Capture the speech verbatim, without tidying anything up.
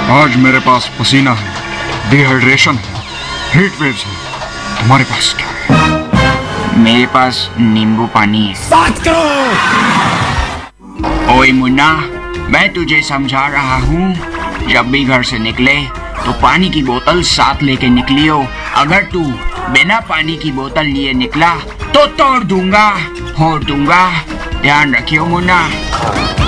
आज मेरे पास पसीना है, डिहाइड्रेशन है, हीट वेव्स है। तुम्हारे पास क्या है? मेरे पास नींबू पानी है। बात करो। ओए मुन्ना, मैं तुझे समझा रहा हूँ, जब भी घर से निकले तो पानी की बोतल साथ लेके निकलियो। अगर तू बिना पानी की बोतल लिए निकला तो तोड़ दूंगा, फोड़ दूंगा। ध्यान रखियो मुन्ना।